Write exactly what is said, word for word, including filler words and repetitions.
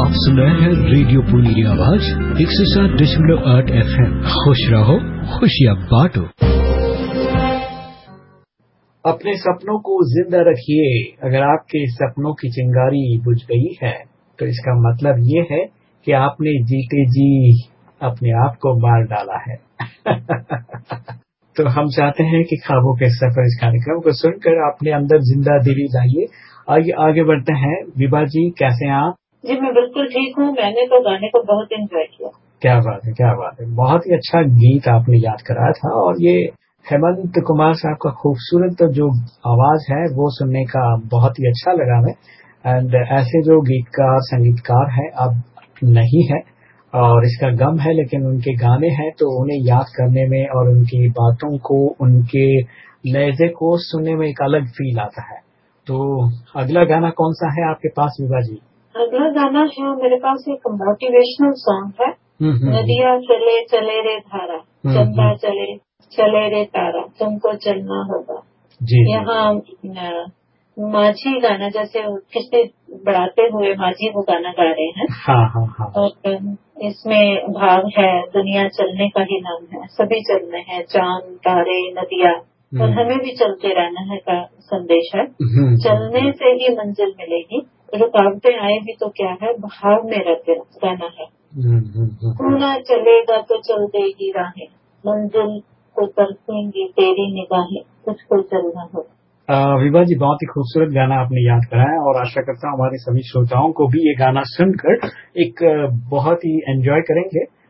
आप सुन रहे हैं रेडियो पुनीरी आवाज एक सौ सात दशमलव आठ एफ एम। खुश रहो, खुशियाँ बांटो। अपने सपनों को जिंदा रखिए। अगर आपके सपनों की चिंगारी बुझ गई है तो इसका मतलब ये है कि आपने जीते जी अपने आप को मार डाला है। तो हम चाहते हैं कि ख्वाबों के सफर इस कार्यक्रम को सुनकर अपने अंदर जिंदा दिली लाइए। आगे आगे बढ़ते हैं। विभा जी, कैसे हैं आप? जी मैं बिल्कुल ठीक हूँ। मैंने तो गाने को बहुत एंजॉय किया। क्या बात है, क्या बात है। बहुत ही अच्छा गीत आपने याद कराया था और ये हेमंत कुमार साहब का खूबसूरत जो आवाज है वो सुनने का बहुत ही अच्छा लगा हमें। एंड ऐसे जो गीतकार संगीतकार हैं अब नहीं है और इसका गम है, लेकिन उनके गाने हैं तो उन्हें याद करने में और उनकी बातों को, उनके लहजे को सुनने में एक अलग फील आता है। तो अगला गाना कौन सा है आपके पास विभा जी? अगला गाना है मेरे पास एक मोटिवेशनल सॉन्ग है। नदिया चले चले रे धारा, चंदा चले चले रे तारा, तुमको चलना होगा। यहाँ माझी गाना, जैसे किसने बढ़ाते हुए माझी वो गाना गा रहे हैं। हाँ, हाँ, हाँ। और इसमें भाव है दुनिया चलने का ही नाम है, सभी चलने हैं, चांद तारे नदिया, और हमें भी चलते रहना है का संदेश है। चलने से ही मंजिल मिलेगी, रुकावटें आए भी तो क्या है, भाव में रहते रहना है। कूना चलेगा तो चल देगी राहें, मंजिल को तरसेंगी तेरी निगाहें, तुझको चलना हो। विभा जी, बहुत ही खूबसूरत गाना आपने याद कराया और आशा करता हूँ हमारे सभी श्रोताओं को भी ये गाना सुनकर एक बहुत ही एंजॉय करेंगे।